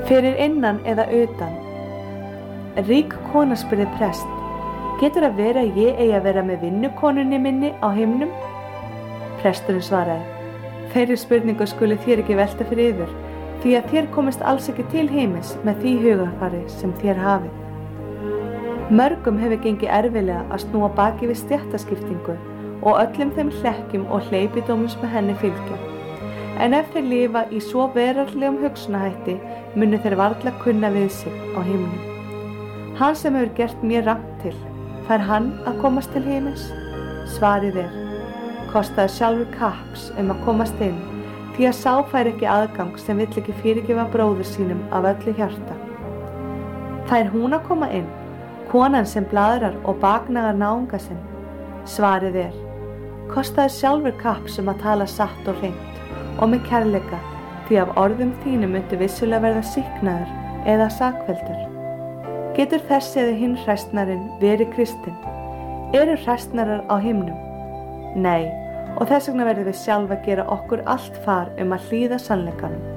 Fyrir innan eða utan? Rík kona spurði prest: getur að vera að ég eigi að vera með vinnukonunni minni á himnum? Presturinn svaraði: þeirri spurningu skuli þér ekki velta fyrir yður, því að þér komist alls ekki til himins með því hugarfari sem þér hafið. Mörgum hefur gengið erfiðlega að snúa baki við stéttaskiptingu og öllum þeim hlekkjum og hleypidómum sem henni fylgja. En ef þeir lifa í svo veraldlegum hugsunarhætti, munu þeir varla kunna við sig á himnum. Hann sem hefur gert mér rangt til, fær hann að komast til himins? Svarið kostaði sjálfur kapps að komast inn, því að sá fær ekki aðgang sem vill ekki fyrirgefa bróður sínum af öllu hjarta. Fær hún að koma inn, konan sem blaðrar og baknagar náunga sinn? Svarið kostaði sjálfur kapps að tala satt og hreint og með kærleika, því af orðum þínum myndu vissulega verða sýknaður eða sakfelldur. Getur þessi eða hinn hræstnarinn verið kristinn? Eru hræstnarar á himnum? Nei, og þess vegna verðum við sjálf að gera okkur allt far að hlýða sannleikanum.